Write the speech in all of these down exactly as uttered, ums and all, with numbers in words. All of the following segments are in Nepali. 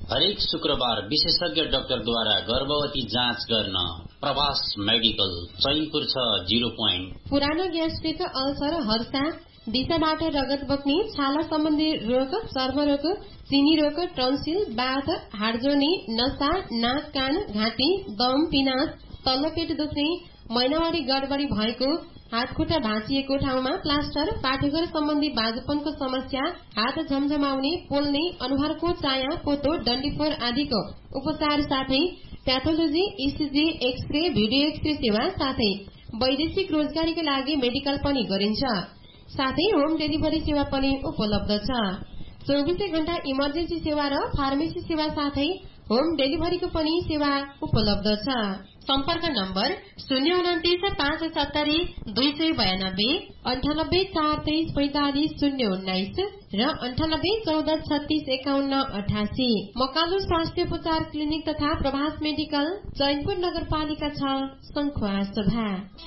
हरेक शुक्रबार विशेषज्ञ डाक्टरद्वारा गर्भवती जाँच गर्न प्रभास मेडिकल चैनपुर छ जीरो पोइन्ट। पुरानो ग्यास्ट्रिक, अल्सर, हर्षा, दिशाबाट रगत बग्ने, छाला सम्बन्धी रोग, चर्मरोग, चिनी रोग, टन्सिल, बाथ, हाडजोर्नी, नसा, नाक, कान, घाँटी, दम, पिनास, तल्लो पेट दुख्ने, महिनावारी गडबडी भएको, हात खुट्टा भाँचिएको ठाउँमा प्लास्टर, पाठेघर सम्बन्धी बाजुपनको समस्या, हात झमझमाउने, पोल्ने, अनुहारको चाया, पोतो, डन्डीफोर आदिको उपचार साथै pathology, ECG, x-ray, video x-ray सेवा साथै वैदेशिक रोजगारीका लागि मेडिकल पनि गरिन्छ। साथै होम डेलिभरी सेवा पनि उपलब्ध छ। चौबिसै घण्टा इमर्जेन्सी सेवा र फार्मेसी सेवा साथै होम डेलिभरीको पनि सेवा उपलब्ध छ। सम्पर्क नम्बर शून्य उन्तिस पाँच सत्तरी दुई सय बयानब्बे, अन्ठानब्बे चार तेइस पैंतालिस शून्य उन्नाइस र अन्ठानब्बे चौध छत्तीस एकाउन्न अठासी। मकालु स्वास्थ्य उपचार क्लिनिक तथा प्रभास मेडिकल, चैनपुर नगरपालिका छ, सङ्खुवासभा।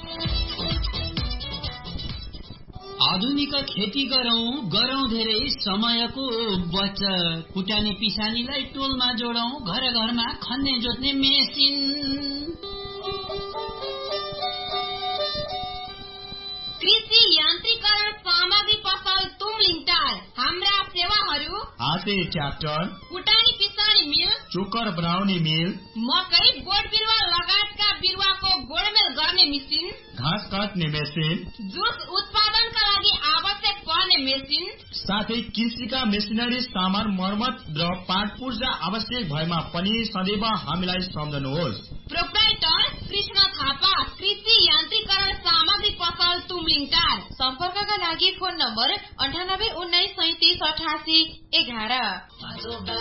आधुनिक खेती गरौं गरौं धेरै समयको बचत। कुटानी पिसानीलाई टोलमा जोडौं, घर घरमा खन्ने जोत्ने मेसिन। कृषि यान्त्रिकरण सामग्री पसल तुमलिङटार। हाम्रा सेवाहरू: हाते ट्र्याक्टर, कुटानी पिसानी मिल, चोकर बनाउने मिल, मकै, बोट बिरुवा लगायतका बिरुवाको गोडमेल गर्ने मेसिन, घाँस काट्ने मेसिन, जुस उत्पादनका लागि आवश्यक पर्ने मेसिन, साथै कृषिका मेसिनरी सामान मर्मत र पाटपुर्जा आवश्यक भएमा पनि सदैव हामीलाई सम्झनुहोस्। प्रोप्राइटर कृष्ण थापा, कृषि यान्त्रिकरण सामग्री पसल तुमलिङटार। सम्पर्कका लागि फोन नम्बर अन्ठानब्बे उन्नाइस सैतिस अठासी एघार।